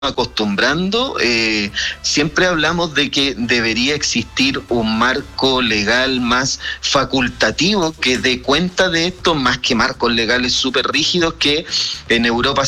acostumbrando, siempre hablamos de que debería existir un marco legal más facultativo que dé cuenta de esto, más que marcos legales súper rígidos que en Europa